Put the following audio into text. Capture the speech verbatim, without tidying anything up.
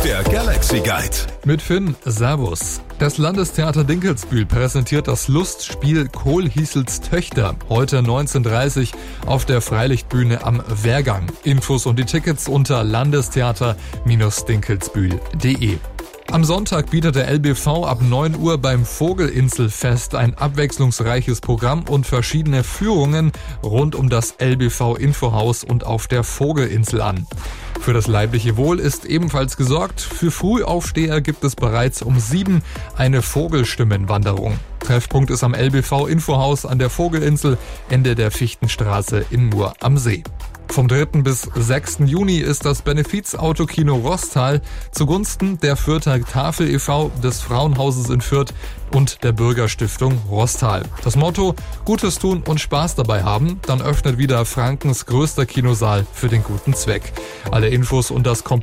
Der Galaxy Guide. Mit Finn, Servus. Das Landestheater Dinkelsbühl präsentiert das Lustspiel Kohlhiesels Töchter heute neunzehn Uhr dreißig auf der Freilichtbühne am Wehrgang. Infos und die Tickets unter landestheater Bindestrich dinkelsbühl punkt de. Am Sonntag bietet der L B V ab neun Uhr beim Vogelinselfest ein abwechslungsreiches Programm und verschiedene Führungen rund um das L B V-Infohaus und auf der Vogelinsel an. Für das leibliche Wohl ist ebenfalls gesorgt. Für Frühaufsteher gibt es bereits um sieben eine Vogelstimmenwanderung. Treffpunkt ist am L B V-Infohaus an der Vogelinsel, Ende der Fichtenstraße in Mur am See. Vom dritten bis sechsten Juni ist das Benefiz-Autokino Roßtal zugunsten der Fürther Tafel e V, des Frauenhauses in Fürth und der Bürgerstiftung Roßtal. Das Motto: Gutes tun und Spaß dabei haben. Dann öffnet wieder Frankens größter Kinosaal für den guten Zweck. Alle Infos und das